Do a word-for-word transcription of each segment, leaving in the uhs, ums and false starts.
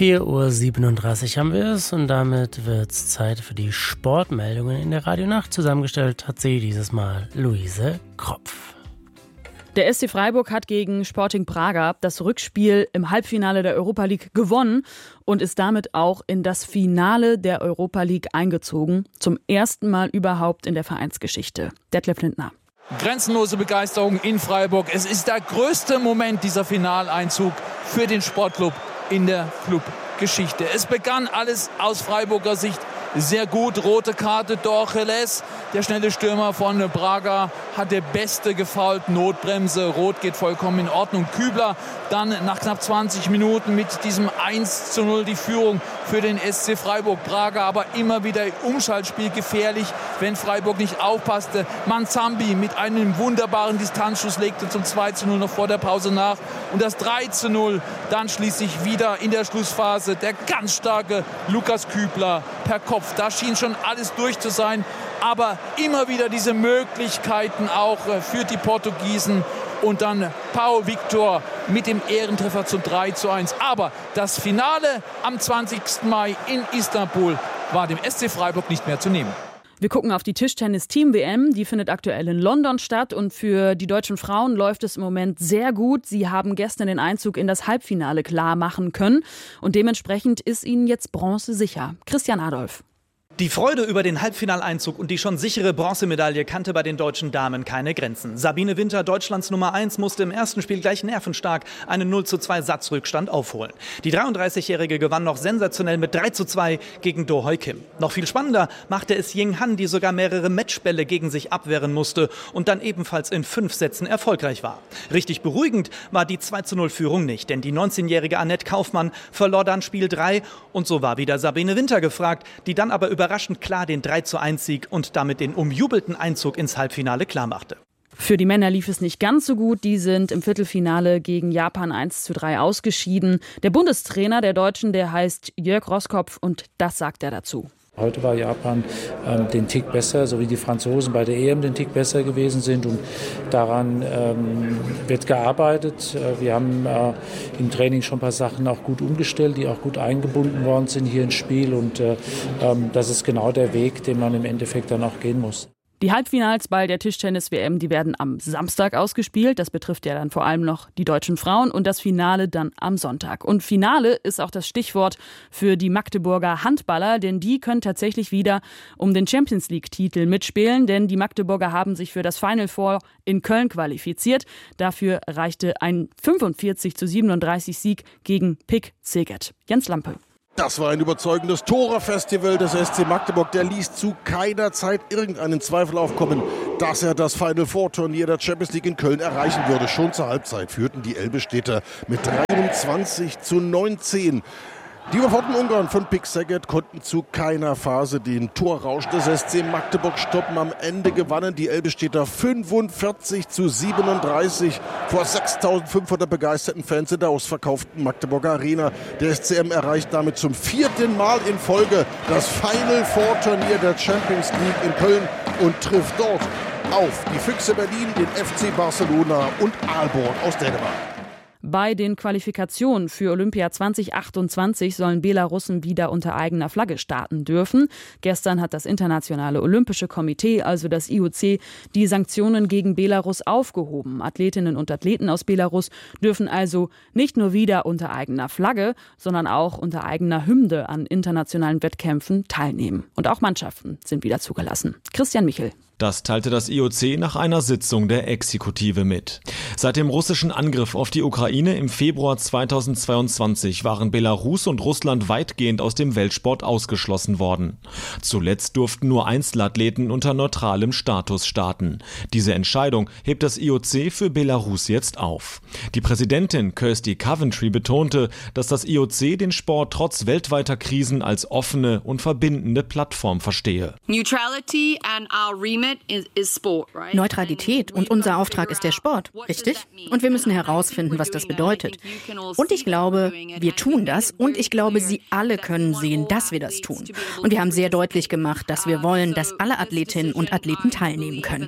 vier Uhr siebenunddreißig haben wir es und damit wird es Zeit für die Sportmeldungen in der Radionacht. Zusammengestellt hat sie dieses Mal Luise Kropf. Der S C Freiburg hat gegen Sporting Braga das Rückspiel im Halbfinale der Europa League gewonnen und ist damit auch in das Finale der Europa League eingezogen. Zum ersten Mal überhaupt in der Vereinsgeschichte. Detlef Lindner. Grenzenlose Begeisterung in Freiburg. Es ist der größte Moment, dieser Finaleinzug für den Sportclub in der Clubgeschichte. Es begann alles aus Freiburger Sicht sehr gut. Rote Karte, Dorcheles, der schnelle Stürmer von Braga, hat der Beste gefoult. Notbremse, Rot geht vollkommen in Ordnung. Kübler dann nach knapp zwanzig Minuten mit diesem eins zu null die Führung für den S C Freiburg. Braga aber immer wieder im Umschaltspiel gefährlich, wenn Freiburg nicht aufpasste. Manzambi mit einem wunderbaren Distanzschuss legte zum zwei zu null noch vor der Pause nach. Und das drei zu null dann schließlich wieder in der Schlussphase der ganz starke Lukas Kübler per Kopf. Da schien schon alles durch zu sein, aber immer wieder diese Möglichkeiten auch für die Portugiesen und dann Pau Victor mit dem Ehrentreffer zum drei zu eins. Aber das Finale am zwanzigsten Mai in Istanbul war dem S C Freiburg nicht mehr zu nehmen. Wir gucken auf die Tischtennis-Team-W M. Die findet aktuell in London statt und für die deutschen Frauen läuft es im Moment sehr gut. Sie haben gestern den Einzug in das Halbfinale klar machen können und dementsprechend ist ihnen jetzt Bronze sicher. Christian Adolf. Die Freude über den Halbfinaleinzug und die schon sichere Bronzemedaille kannte bei den deutschen Damen keine Grenzen. Sabine Winter, Deutschlands Nummer eins, musste im ersten Spiel gleich nervenstark einen null zu zwei Satzrückstand aufholen. Die dreiunddreißigjährige gewann noch sensationell mit drei zu zwei gegen Do Hoi Kim. Noch viel spannender machte es Ying Han, die sogar mehrere Matchbälle gegen sich abwehren musste und dann ebenfalls in fünf Sätzen erfolgreich war. Richtig beruhigend war die zwei zu null Führung nicht, denn die neunzehnjährige Annette Kaufmann verlor dann Spiel drei und so war wieder Sabine Winter gefragt, die dann aber über überraschend klar den drei zu eins Sieg und damit den umjubelten Einzug ins Halbfinale klarmachte. Für die Männer lief es nicht ganz so gut. Die sind im Viertelfinale gegen Japan eins zu drei ausgeschieden. Der Bundestrainer der Deutschen, der heißt Jörg Roskopf und das sagt er dazu. Heute war Japan ähm, den Tick besser, so wie die Franzosen bei der E M den Tick besser gewesen sind. Und daran ähm, wird gearbeitet. Wir haben äh, im Training schon ein paar Sachen auch gut umgestellt, die auch gut eingebunden worden sind hier ins Spiel. Und äh, ähm, das ist genau der Weg, den man im Endeffekt dann auch gehen muss. Die Halbfinals bei der Tischtennis-W M, die werden am Samstag ausgespielt. Das betrifft ja dann vor allem noch die deutschen Frauen und das Finale dann am Sonntag. Und Finale ist auch das Stichwort für die Magdeburger Handballer, denn die können tatsächlich wieder um den Champions-League-Titel mitspielen, denn die Magdeburger haben sich für das Final Four in Köln qualifiziert. Dafür reichte ein fünfundvierzig zu siebenunddreißig Sieg gegen Pick Szeged. Jens Lampe. Das war ein überzeugendes Tore-Festival des S C Magdeburg. Der ließ zu keiner Zeit irgendeinen Zweifel aufkommen, dass er das Final Four Turnier der Champions League in Köln erreichen würde. Schon zur Halbzeit führten die Elbe-Städter mit dreiundzwanzig zu neunzehn. Die überforderten Ungarn von Pick Szeged konnten zu keiner Phase den Torrausch des S C Magdeburg stoppen. Am Ende gewannen die Elbe-Städter fünfundvierzig zu siebenunddreißig vor sechstausendfünfhundert begeisterten Fans in der ausverkauften Magdeburger Arena. Der S C M erreicht damit zum vierten Mal in Folge das Final Four Turnier der Champions League in Köln und trifft dort auf die Füchse Berlin, den F C Barcelona und Aalborg aus Dänemark. Bei den Qualifikationen für Olympia zwanzig achtundzwanzig sollen Belarussen wieder unter eigener Flagge starten dürfen. Gestern hat das Internationale Olympische Komitee, also das I O C, die Sanktionen gegen Belarus aufgehoben. Athletinnen und Athleten aus Belarus dürfen also nicht nur wieder unter eigener Flagge, sondern auch unter eigener Hymne an internationalen Wettkämpfen teilnehmen. Und auch Mannschaften sind wieder zugelassen. Christian Michel. Das teilte das I O C nach einer Sitzung der Exekutive mit. Seit dem russischen Angriff auf die Ukraine im Februar zweitausendzweiundzwanzig waren Belarus und Russland weitgehend aus dem Weltsport ausgeschlossen worden. Zuletzt durften nur Einzelathleten unter neutralem Status starten. Diese Entscheidung hebt das I O C für Belarus jetzt auf. Die Präsidentin Kirsty Coventry betonte, dass das I O C den Sport trotz weltweiter Krisen als offene und verbindende Plattform verstehe. Neutrality and our remit Neutralität und unser Auftrag ist der Sport, richtig? Und wir müssen herausfinden, was das bedeutet. Und ich glaube, wir tun das und ich glaube, Sie alle können sehen, dass wir das tun. Und wir haben sehr deutlich gemacht, dass wir wollen, dass alle Athletinnen und Athleten teilnehmen können.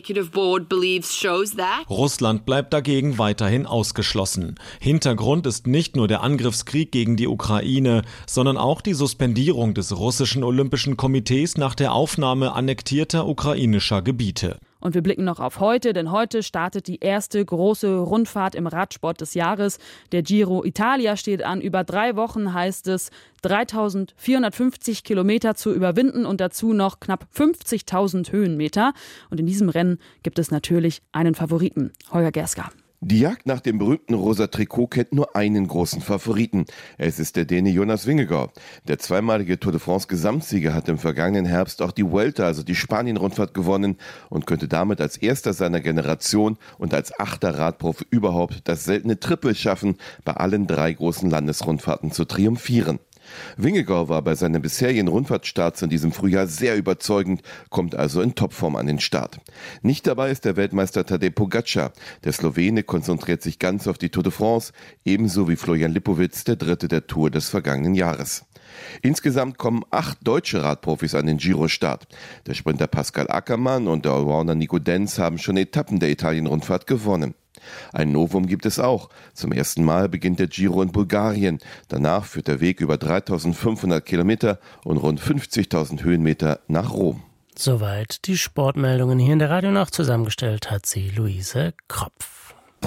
Russland bleibt dagegen weiterhin ausgeschlossen. Hintergrund ist nicht nur der Angriffskrieg gegen die Ukraine, sondern auch die Suspendierung des russischen Olympischen Komitees nach der Aufnahme annektierter ukrainischer Gebiete. Und wir blicken noch auf heute, denn heute startet die erste große Rundfahrt im Radsport des Jahres. Der Giro Italia steht an. Über drei Wochen heißt es, dreitausendvierhundertfünfzig Kilometer zu überwinden und dazu noch knapp fünfzigtausend Höhenmeter. Und in diesem Rennen gibt es natürlich einen Favoriten, Holger Gerska. Die Jagd nach dem berühmten rosa Trikot kennt nur einen großen Favoriten. Es ist der Däne Jonas Vingegaard. Der zweimalige Tour de France Gesamtsieger hat im vergangenen Herbst auch die Vuelta, also die Spanien-Rundfahrt, gewonnen und könnte damit als erster seiner Generation und als achter Radprofi überhaupt das seltene Triple schaffen, bei allen drei großen Landesrundfahrten zu triumphieren. Vingegaard war bei seinen bisherigen Rundfahrtstarts in diesem Frühjahr sehr überzeugend, kommt also in Topform an den Start. Nicht dabei ist der Weltmeister Tadej Pogačar. Der Slowene konzentriert sich ganz auf die Tour de France, ebenso wie Florian Lipowitz, der Dritte der Tour des vergangenen Jahres. Insgesamt kommen acht deutsche Radprofis an den Giro-Start. Der Sprinter Pascal Ackermann und der Allrounder Nico Denz haben schon Etappen der Italien-Rundfahrt gewonnen. Ein Novum gibt es auch. Zum ersten Mal beginnt der Giro in Bulgarien. Danach führt der Weg über dreitausendfünfhundert Kilometer und rund fünfzigtausend Höhenmeter nach Rom. Soweit die Sportmeldungen hier in der Radionacht. Zusammengestellt hat sie Luise Kropf.